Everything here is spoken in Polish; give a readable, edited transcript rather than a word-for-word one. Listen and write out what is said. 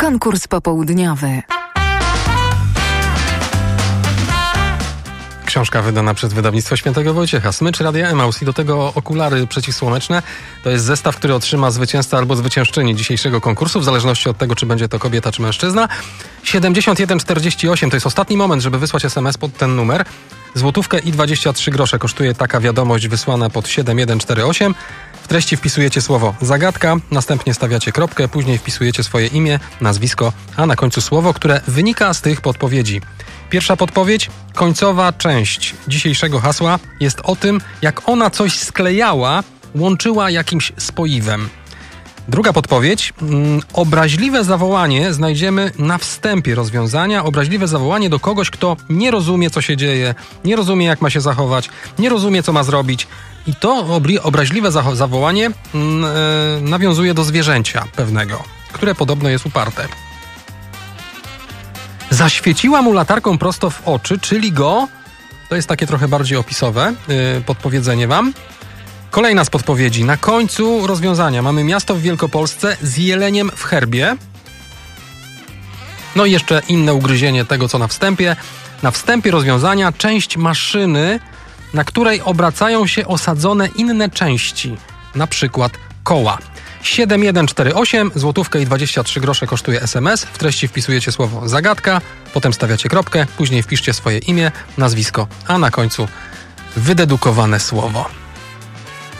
Konkurs popołudniowy. Książka wydana przez wydawnictwo Świętego Wojciecha. Smycz Radia Emaus i do tego okulary przeciwsłoneczne. To jest zestaw, który otrzyma zwycięzca albo zwyciężczyni dzisiejszego konkursu, w zależności od tego, czy będzie to kobieta, czy mężczyzna. 7148 to jest ostatni moment, żeby wysłać SMS pod ten numer. Złotówkę i 23 grosze kosztuje taka wiadomość wysłana pod 7148. W treści wpisujecie słowo zagadka, następnie stawiacie kropkę, później wpisujecie swoje imię, nazwisko, a na końcu słowo, które wynika z tych podpowiedzi. Pierwsza podpowiedź, końcowa część dzisiejszego hasła jest o tym, jak ona coś sklejała, łączyła jakimś spoiwem. Druga podpowiedź, obraźliwe zawołanie znajdziemy na wstępie rozwiązania, obraźliwe zawołanie do kogoś, kto nie rozumie, co się dzieje, nie rozumie, jak ma się zachować, nie rozumie, co ma zrobić. I to obraźliwe zawołanie nawiązuje do zwierzęcia pewnego, które podobno jest uparte. Zaświeciła mu latarką prosto w oczy, czyli go, to jest takie trochę bardziej opisowe podpowiedzenie wam. Kolejna z podpowiedzi. Na końcu rozwiązania mamy miasto w Wielkopolsce z jeleniem w herbie. No i jeszcze inne ugryzienie tego, co na wstępie. Na wstępie rozwiązania część maszyny, na której obracają się osadzone inne części, na przykład koła. 7148, złotówkę i 23 grosze kosztuje SMS. W treści wpisujecie słowo zagadka, potem stawiacie kropkę, później wpiszcie swoje imię, nazwisko, a na końcu wydedukowane słowo.